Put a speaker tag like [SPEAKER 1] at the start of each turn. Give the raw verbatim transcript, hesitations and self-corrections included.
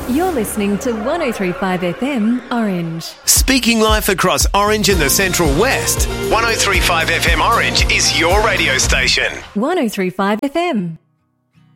[SPEAKER 1] You're listening to one oh three point five F M Orange.
[SPEAKER 2] Speaking life across Orange and the Central West, one oh three point five F M Orange is your radio station.
[SPEAKER 1] one oh three point five F M.